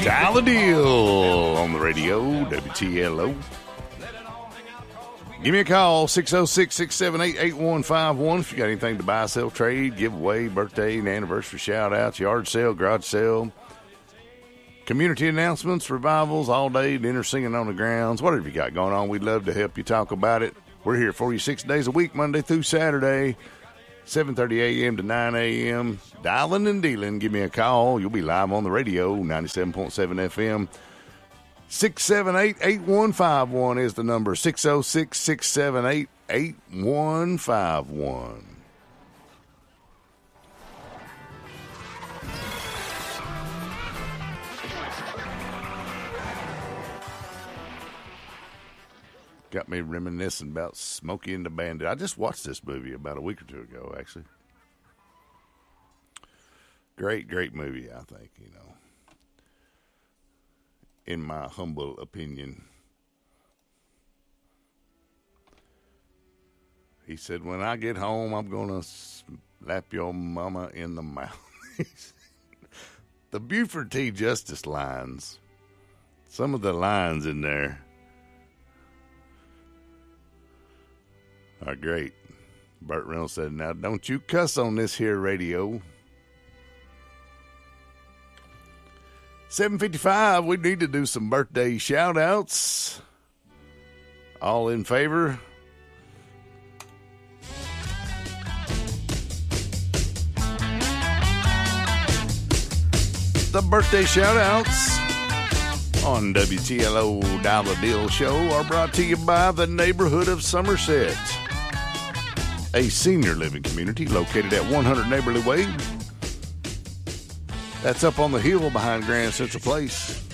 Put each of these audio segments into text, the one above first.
Dial the deal on the radio, WTLO. Give me a call, 606-678-8151. If you got anything to buy, sell, trade, giveaway, birthday and anniversary shout-outs, yard sale, garage sale, community announcements, revivals, all day, dinner, singing on the grounds, whatever you got going on, we'd love to help you talk about it. We're here for you 6 days a week, Monday through Saturday, 7:30 a.m. to 9 a.m. Dialing and dealing. Give me a call. You'll be live on the radio, 97.7 FM. 678-8151 is the number, 606-678-8151. Got me reminiscing about Smokey and the Bandit. I just watched this movie about a week or two ago, actually. Great, great movie, I think, you know. In my humble opinion. He said, when I get home, I'm going to slap your mama in the mouth. The Buford T. Justice lines. Some of the lines in there are great. Burt Reynolds said, now don't you cuss on this here radio. 7:55, we need to do some birthday shout-outs. All in favor? The birthday shout-outs on WTLO Dial the Deal Show are brought to you by the Neighborhood of Somerset, a senior living community located at 100 Neighborly Way. That's up on the hill behind Grand Central Place.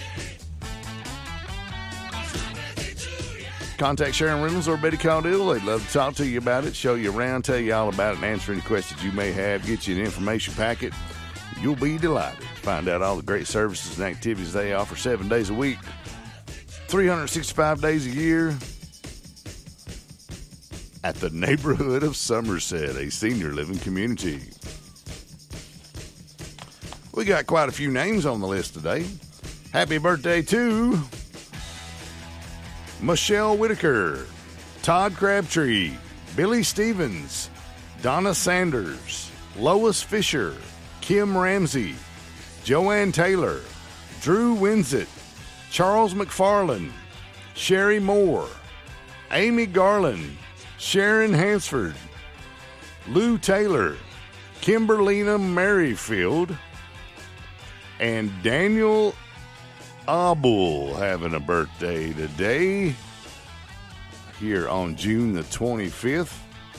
Contact Sharon Reynolds or Betty Caudill. They'd love to talk to you about it, show you around, tell you all about it, and answer any questions you may have, get you an information packet. You'll be delighted to find out all the great services and activities they offer 7 days a week, 365 days a year at the Neighborhood of Somerset, a senior living community. We got quite a few names on the list today. Happy birthday to Michelle Whitaker, Todd Crabtree, Billy Stevens, Donna Sanders, Lois Fisher, Kim Ramsey, Joanne Taylor, Drew Winsett, Charles McFarland, Sherry Moore, Amy Garland, Sharon Hansford, Lou Taylor, Kimberlina Merrifield, and Daniel Abul having a birthday today here on June the 25th.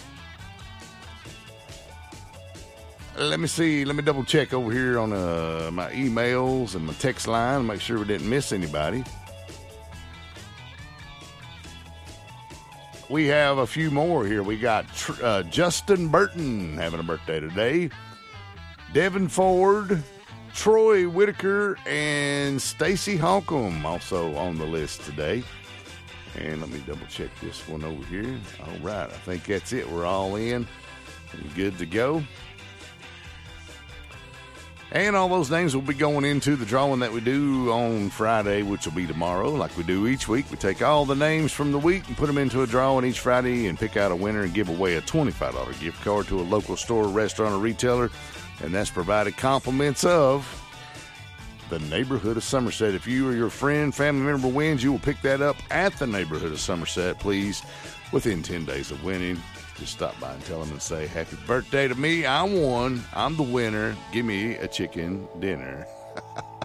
Let me see. Let me double check over here on my emails and my text line, make sure we didn't miss anybody. We have a few more here. We got Justin Burton having a birthday today. Devin Ford, Troy Whitaker, and Stacy Holcomb also on the list today. And let me double check this one over here. All right, I think that's it. We're all in and good to go. And all those names will be going into the drawing that we do on Friday, which will be tomorrow, like we do each week. We take all the names from the week and put them into a drawing each Friday and pick out a winner and give away a $25 gift card to a local store, restaurant, or retailer. And that's provided compliments of the Neighborhood of Somerset. If you or your friend, family member wins, you will pick that up at the Neighborhood of Somerset, please, within 10 days of winning. Just stop by and tell them and say, happy birthday to me. I won. I'm the winner. Give me a chicken dinner.